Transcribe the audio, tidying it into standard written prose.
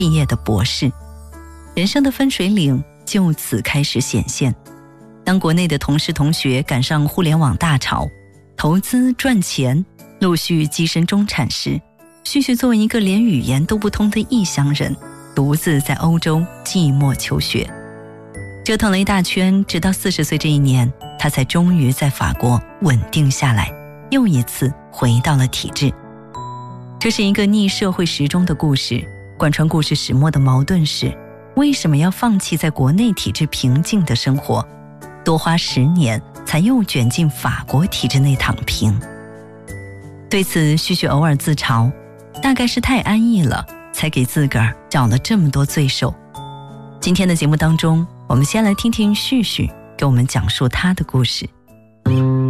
毕业的博士。人生的分水岭就此开始显现。当国内的同事同学赶上互联网大潮，投资赚钱陆续跻身中产时，旭旭作为一个连语言都不通的异乡人，独自在欧洲寂寞求学，折腾了一大圈，直到40岁这一年，他才终于在法国稳定下来，又一次回到了体制。这是一个逆社会时钟的故事，贯穿故事始末的矛盾是，为什么要放弃在国内体制平静的生活，多花10年才又卷进法国体制内躺平？对此，旭旭偶尔自嘲，大概是太安逸了，才给自个儿找了这么多罪受。今天的节目当中，我们先来听听旭旭给我们讲述他的故事。